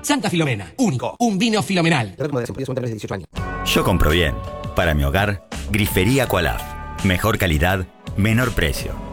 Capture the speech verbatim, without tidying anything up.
Santa Filomena, único, un vino filomenal. Yo compro bien. Para mi hogar, Grifería Qualaf. Mejor calidad, menor precio.